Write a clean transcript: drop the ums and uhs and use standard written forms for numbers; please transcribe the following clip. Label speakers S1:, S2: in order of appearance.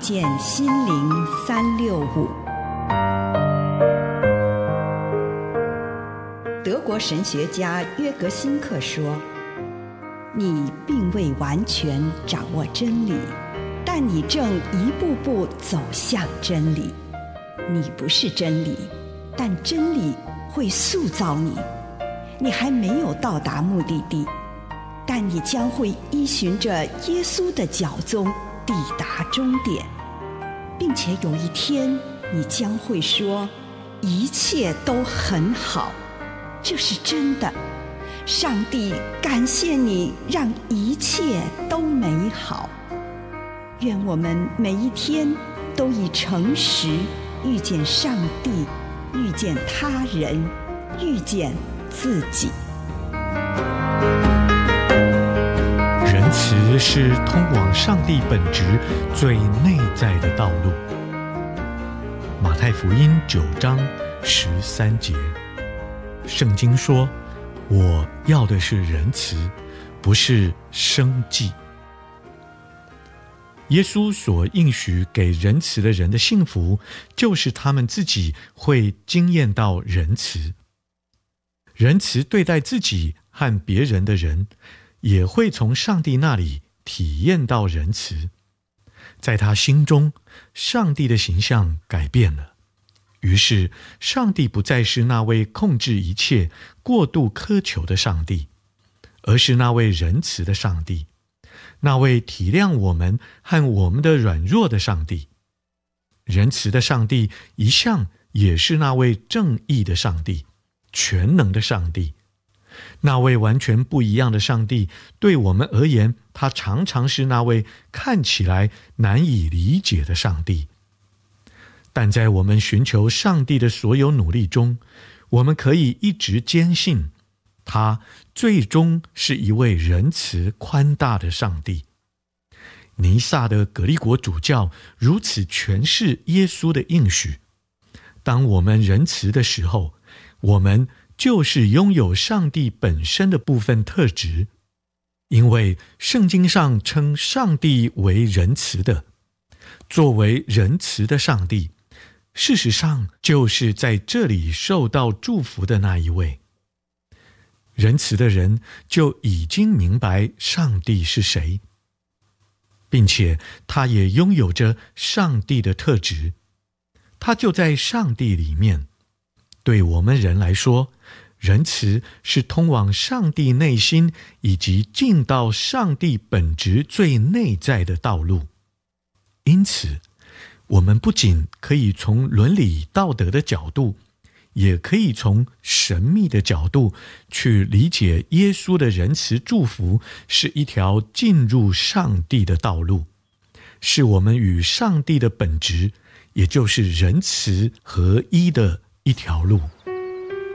S1: 见心灵365。德国神学家约格辛克说，你并未完全掌握真理，但你正一步步走向真理。你不是真理，但真理会塑造你。你还没有到达目的地，但你将会依循着耶稣的脚踪抵达终点，并且有一天你将会说，一切都很好。这是真的。上帝感谢你，让一切都美好。愿我们每一天都以诚实遇见上帝，遇见他人，遇见自己。
S2: 仁慈是通往上帝本质最内在的道路。马太福音9章13节，圣经说，我要的是仁慈，不是生计。耶稣所应许给仁慈的人的幸福，就是他们自己会经验到仁慈。仁慈对待自己和别人的人，也会从上帝那里体验到仁慈。在他心中，上帝的形象改变了。于是，上帝不再是那位控制一切、过度苛求的上帝，而是那位仁慈的上帝，那位体谅我们和我们的软弱的上帝。仁慈的上帝一向也是那位正义的上帝，全能的上帝。那位完全不一样的上帝，对我们而言，他常常是那位看起来难以理解的上帝。但在我们寻求上帝的所有努力中，我们可以一直坚信，他最终是一位仁慈宽大的上帝。尼撒的葛利果主教如此诠释耶稣的应许：当我们仁慈的时候，我们就是拥有上帝本身的部分特质，因为圣经上称上帝为仁慈的。作为仁慈的上帝，事实上就是在这里受到祝福的那一位。仁慈的人就已经明白上帝是谁，并且他也拥有着上帝的特质，他就在上帝里面。对我们人来说，仁慈是通往上帝内心以及进到上帝本质最内在的道路。因此，我们不仅可以从伦理道德的角度，也可以从神秘的角度去理解耶稣的仁慈祝福是一条进入上帝的道路，是我们与上帝的本质，也就是仁慈合一的一条路。